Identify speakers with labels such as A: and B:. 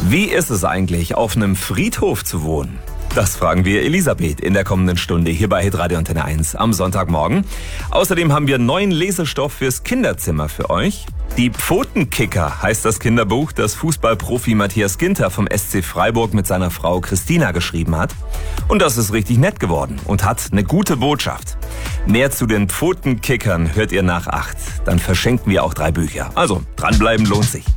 A: Wie ist es eigentlich, auf einem Friedhof zu wohnen? Das fragen wir Elisabeth in der kommenden Stunde hier bei Hitradio Antenne 1 am Sonntagmorgen. Außerdem haben wir neuen Lesestoff fürs Kinderzimmer für euch. Die Pfotenkicker heißt das Kinderbuch, das Fußballprofi Matthias Ginter vom SC Freiburg mit seiner Frau Christina geschrieben hat. Und das ist richtig nett geworden und hat eine gute Botschaft. Mehr zu den Pfotenkickern hört ihr nach 8. Dann verschenken wir auch 3 Bücher. Also, dranbleiben lohnt sich.